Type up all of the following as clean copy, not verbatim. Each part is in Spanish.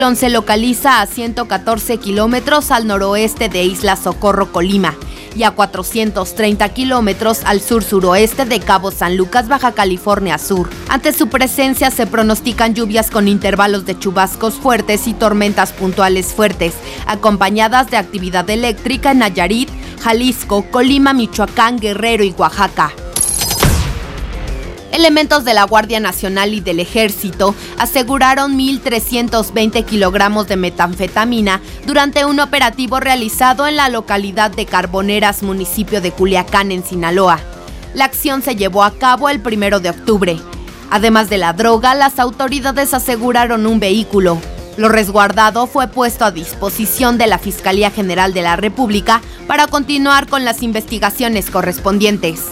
Se localiza a 114 kilómetros al noroeste de Isla Socorro, Colima, y a 430 kilómetros al sur-suroeste de Cabo San Lucas, Baja California Sur. Ante su presencia se pronostican lluvias con intervalos de chubascos fuertes y tormentas puntuales fuertes, acompañadas de actividad eléctrica en Nayarit, Jalisco, Colima, Michoacán, Guerrero y Oaxaca. Elementos de la Guardia Nacional y del Ejército aseguraron 1.320 kilogramos de metanfetamina durante un operativo realizado en la localidad de Carboneras, municipio de Culiacán, en Sinaloa. La acción se llevó a cabo el 1 de octubre. Además de la droga, las autoridades aseguraron un vehículo. Lo resguardado fue puesto a disposición de la Fiscalía General de la República para continuar con las investigaciones correspondientes.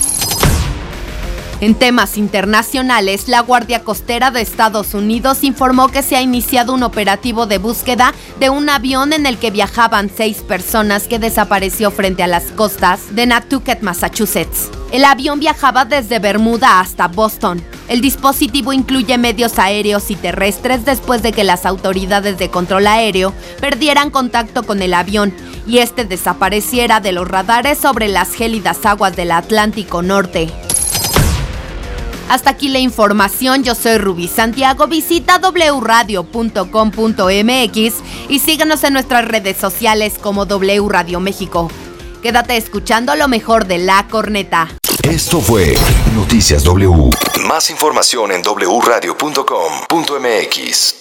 En temas internacionales, la Guardia Costera de Estados Unidos informó que se ha iniciado un operativo de búsqueda de un avión en el que viajaban 6 personas que desapareció frente a las costas de Nantucket, Massachusetts. El avión viajaba desde Bermuda hasta Boston. El dispositivo incluye medios aéreos y terrestres después de que las autoridades de control aéreo perdieran contacto con el avión y este desapareciera de los radares sobre las gélidas aguas del Atlántico Norte. Hasta aquí la información, yo soy Rubí Santiago, visita wradio.com.mx y síguenos en nuestras redes sociales como W Radio México. Quédate escuchando lo mejor de La Corneta. Esto fue Noticias W. Más información en wradio.com.mx.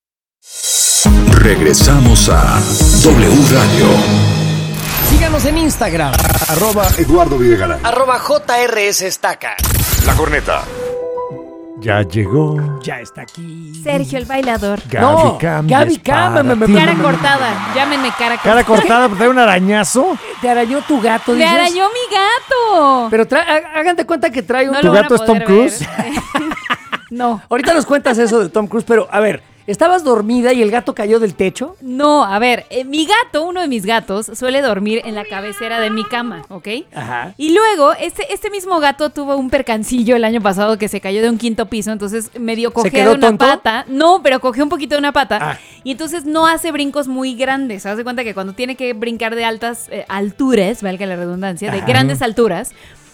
Regresamos a W Radio. Síganos en Instagram, @Eduardo Videgaray, @JRSEstaca. La Corneta. Ya llegó. Ya está aquí. Sergio, el bailador. Gaby Cam. Gaby Cam. Cara cortada. Llámenme cara cortada. Cara cortada, ¿trae un arañazo? Te arañó tu gato, Me dices. arañó mi gato. Pero hagan de cuenta que trae un... No ¿Tu lo van a gato es Tom poder Cruise? ver. No. Ahorita nos cuentas eso de Tom Cruise, pero a ver, ¿estabas dormida y el gato cayó del techo? No, a ver, mi gato, uno de mis gatos, suele dormir en la cabecera de mi cama, ¿ok? Ajá. Y luego, este mismo gato tuvo un percancillo el año pasado que se cayó de un 5º piso, entonces medio ¿Se cogea quedó de una tonto? pata. No, pero cogió un poquito de una pata. Ah. Y entonces no hace brincos muy grandes. Haz de cuenta que cuando tiene que brincar de altas alturas, valga la redundancia, de grandes alturas,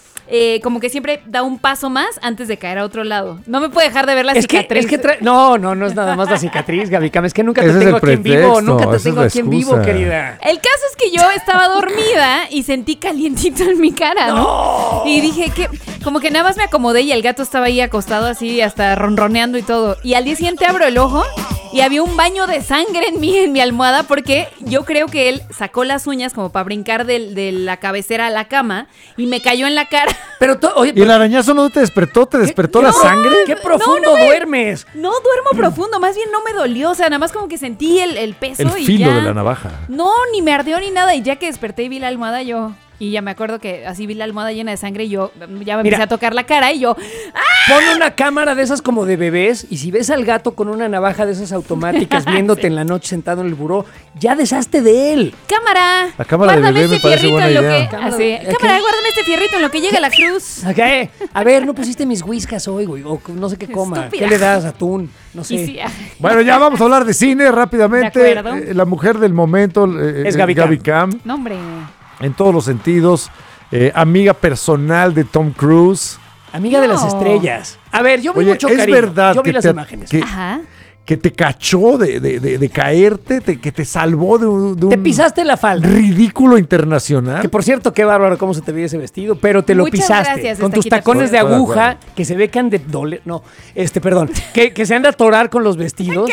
como que siempre da un paso más antes de caer a otro lado. No me puede dejar de ver la cicatriz. No es nada más la cicatriz, Gaby Cam. Es que nunca te Ese es tengo el aquí en vivo. pretexto, Nunca te esa tengo es la aquí en vivo, excusa. querida. El caso es que yo estaba dormida y sentí calientito en mi cara, ¿no? Y dije que como que nada más me acomodé y el gato estaba ahí acostado así hasta ronroneando y todo. Y al día siguiente abro el ojo y había un baño de sangre en mi almohada porque yo creo que él sacó las uñas como para brincar de la cabecera a la cama y me cayó en la cara. Pero oye, ¿Y el arañazo no te despertó? ¿Te despertó la sangre? ¿qué profundo duermes? No duermo profundo, más bien no me dolió, o sea, nada más como que sentí el peso El y filo ya. de la navaja. No, ni me ardió ni nada, y ya que desperté y vi la almohada yo... Y ya me acuerdo que así vi la almohada llena de sangre y yo ya me empecé a tocar la cara y yo... Pon una cámara de esas como de bebés y si ves al gato con una navaja de esas automáticas viéndote en la noche sentado en el buró, ya deshazte de él. ¡Cámara! La cámara de guárdame bebé me este parece fierrito buena en lo idea. que... Así, cámara, guárdame este fierrito en lo que llega la cruz. ¿Qué? A ver, no pusiste mis whiskas hoy, güey, o no sé qué coma. Estúpida. ¿Qué le das? Atún, no sé. Y sí, Bueno, ya vamos a hablar de cine rápidamente. De acuerdo. La mujer del momento Es Gaby Cam. no, hombre. En todos los sentidos. Amiga personal de Tom Cruise. Amiga de las estrellas. A ver, yo vi Oye, mucho es cariño. verdad Yo vi que las imágenes. Ajá. que te cachó de caerte, que te salvó de un Te pisaste la falda. ridículo internacional. Que por cierto, qué bárbaro cómo se te veía ese vestido, pero te lo Muchas pisaste. gracias, con tus Estaquita. tacones de Estoy de aguja acuerdo. que se ve que han de doler. No, perdón. Que se han de atorar con los vestidos.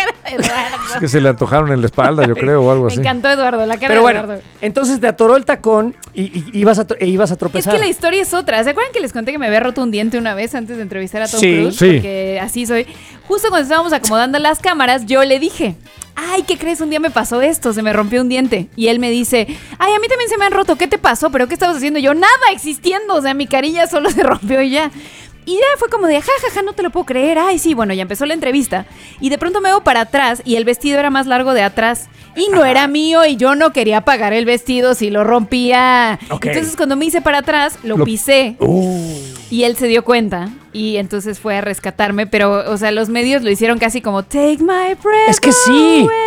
Es que se le antojaron en la espalda, yo creo, o algo Me así. encantó Eduardo, la cara Pero de bueno, Eduardo. entonces te atoró el tacón y ibas a Es tropezar. que la historia es otra. ¿Se acuerdan que les conté que me había roto un diente una vez antes de entrevistar a Tom Sí. Cruise? Sí. Porque así soy. Justo cuando estábamos acomodando las cámaras, yo le dije... Ay, ¿qué crees? Un día me pasó esto, se me rompió un diente. Y él me dice, ay, a mí también se me han roto, ¿qué te pasó? ¿Pero qué estabas haciendo? Yo, nada, existiendo, o sea, mi carilla solo se rompió y ya. Y ya fue como de, jajaja, no te lo puedo creer. Ay, sí, bueno, ya empezó la entrevista. Y de pronto me veo para atrás y el vestido era más largo de atrás. Y no era mío y yo no quería pagar el vestido si lo rompía. Okay. Entonces cuando me hice para atrás, lo pisé. Y él se dio cuenta. Y entonces fue a rescatarme. Pero, o sea, los medios lo hicieron casi como, take my breath Es que sí. away.